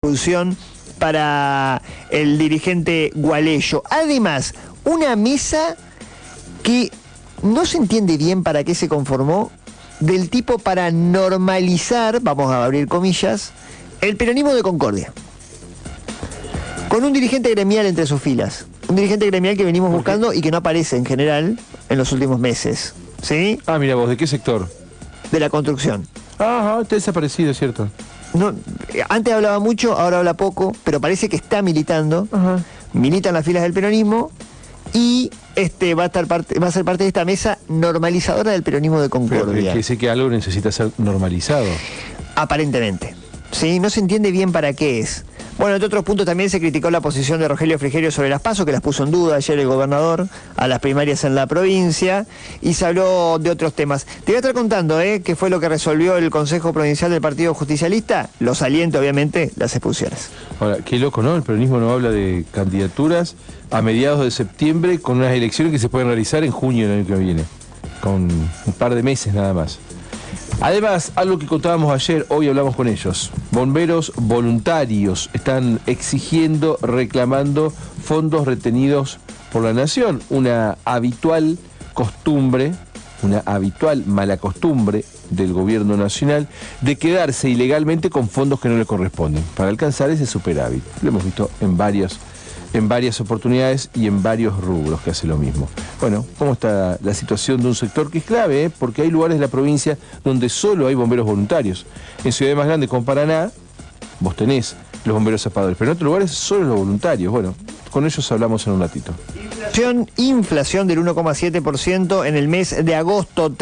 corrupción para el dirigente Gualeyo. Además, una mesa que no se entiende bien para qué se conformó, del tipo para normalizar, vamos a abrir comillas, el peronismo de Concordia. Con un dirigente gremial entre sus filas. Un dirigente gremial que venimos buscando y que no aparece en general en los últimos meses. ¿Sí? Ah, mira vos, ¿de qué sector? De la construcción. Ajá, está desaparecido, ¿cierto? No, antes hablaba mucho, ahora habla poco, pero parece que está militando. Ajá. Milita en las filas del peronismo y va a ser parte de esta mesa normalizadora del peronismo de Concordia. Pero es que sé que algo necesita ser normalizado. Aparentemente. ¿Sí? No se entiende bien para qué es. Bueno, entre otros puntos también se criticó la posición de Rogelio Frigerio sobre las PASO, que las puso en duda ayer el gobernador a las primarias en la provincia, y se habló de otros temas. Te voy a estar contando qué fue lo que resolvió el Consejo Provincial del Partido Justicialista. Los alienta, obviamente, las expulsiones. Ahora, qué loco, ¿no? El peronismo no habla de candidaturas a mediados de septiembre con unas elecciones que se pueden realizar en junio del año que viene, con un par de meses nada más. Además, algo que contábamos ayer, hoy hablamos con ellos. Bomberos voluntarios están exigiendo, reclamando fondos retenidos por la Nación. Una habitual costumbre, una habitual mala costumbre del gobierno nacional de quedarse ilegalmente con fondos que no le corresponden para alcanzar ese superávit. Lo hemos visto en varias oportunidades y en varios rubros que hace lo mismo. Bueno, ¿cómo está la situación de un sector que es clave? Porque hay lugares de la provincia donde solo hay bomberos voluntarios. En ciudades más grandes como Paraná, vos tenés los bomberos zapadores, pero en otros lugares solo los voluntarios. Bueno, con ellos hablamos en un ratito. Inflación del 1,7% en el mes de agosto,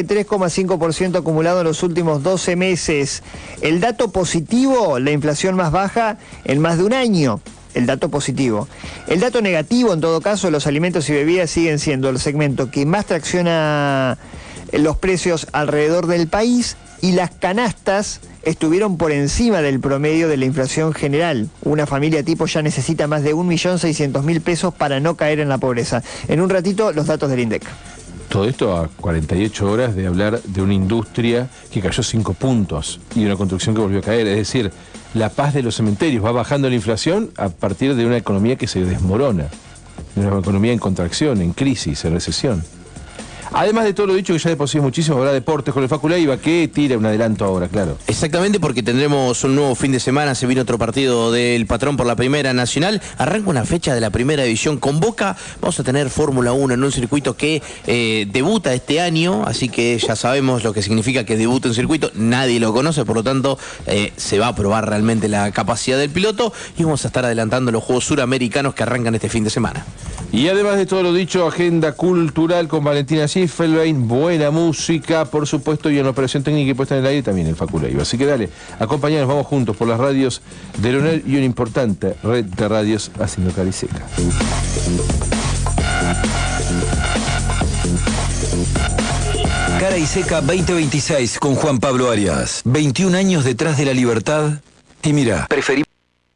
33,5% acumulado en los últimos 12 meses. El dato positivo, la inflación más baja en más de un año. El dato positivo. El dato negativo, en todo caso, los alimentos y bebidas siguen siendo el segmento que más tracciona los precios alrededor del país, y las canastas estuvieron por encima del promedio de la inflación general. Una familia tipo ya necesita más de 1.600.000 pesos para no caer en la pobreza. En un ratito, los datos del INDEC. Todo esto a 48 horas de hablar de una industria que cayó 5 puntos y de una construcción que volvió a caer. Es decir, la paz de los cementerios va bajando la inflación a partir de una economía que se desmorona, de una economía en contracción, en crisis, en recesión. Además de todo lo dicho, que ya de por sí es muchísimo, habrá deportes con el Facu Leiva, que tira un adelanto ahora, claro. Exactamente, porque tendremos un nuevo fin de semana, se viene otro partido del Patrón por la Primera Nacional, arranca una fecha de la Primera División con Boca, vamos a tener Fórmula 1 en un circuito que debuta este año, así que ya sabemos lo que significa que debute un circuito, nadie lo conoce, por lo tanto se va a probar realmente la capacidad del piloto, y vamos a estar adelantando los Juegos Suramericanos que arrancan este fin de semana. Y además de todo lo dicho, agenda cultural con Valentina Schiffelbein, buena música, por supuesto, y en la operación técnica y puesta en el aire también el Facu Leiva. Así que dale, acompañanos, vamos juntos por las radios de la UNER y una importante red de radios haciendo Cara y Seca. Cara y Seca 2026 con Juan Pablo Arias. 21 años detrás de la libertad y mira, preferí...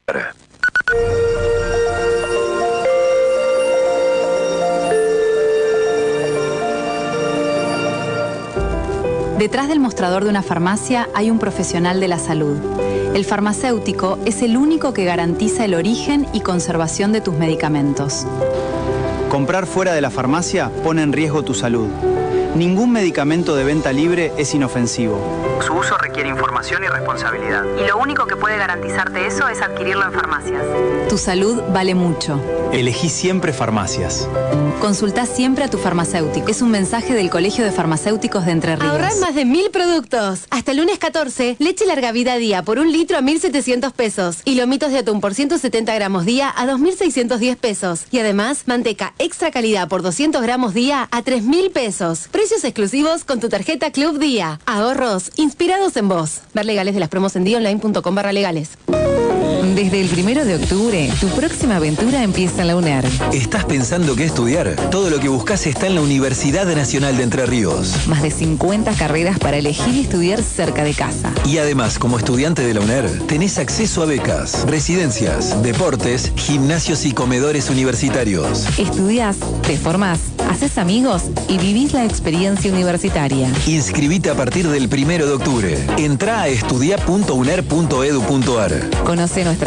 Detrás del mostrador de una farmacia hay un profesional de la salud. El farmacéutico es el único que garantiza el origen y conservación de tus medicamentos. Comprar fuera de la farmacia pone en riesgo tu salud. Ningún medicamento de venta libre es inofensivo. Su uso requiere información y responsabilidad. Y lo único que puede garantizarte eso es adquirirlo en farmacias. Tu salud vale mucho. Elegí siempre farmacias. Consultá siempre a tu farmacéutico. Es un mensaje del Colegio de Farmacéuticos de Entre Ríos. Ahorrar más de 1.000 productos. Hasta el lunes 14, leche larga vida día por 1 litro a 1.700 pesos. Y lomitos de atún por 170 gramos día a 2.610 pesos. Y además, manteca extra calidad por 200 gramos día a 3.000 pesos. Precios exclusivos con tu tarjeta Club Día. Ahorros inspirados en vos. Ver legales de las promos en dionline.com/legales. Desde el 1 de octubre, tu próxima aventura empieza en la UNER. ¿Estás pensando qué estudiar? Todo lo que buscas está en la Universidad Nacional de Entre Ríos. Más de 50 carreras para elegir y estudiar cerca de casa. Y además, como estudiante de la UNER, tenés acceso a becas, residencias, deportes, gimnasios y comedores universitarios. Estudiás, te formás, haces amigos y vivís la experiencia universitaria. Inscribite a partir del 1 de octubre. Entrá a estudia.uner.edu.ar. Conoce nuestra